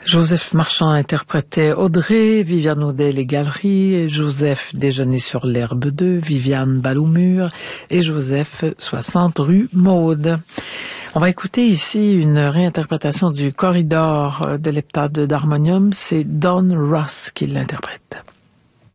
Joseph Marchand interprétait Audrey, Viviane Audet les Galeries, Joseph Déjeuner sur l'herbe 2, Viviane Balle-au-mur et Joseph 60 rue Maude. On va écouter ici une réinterprétation du Corridor de l'heptade d'harmonium. C'est Don Ross qui l'interprète.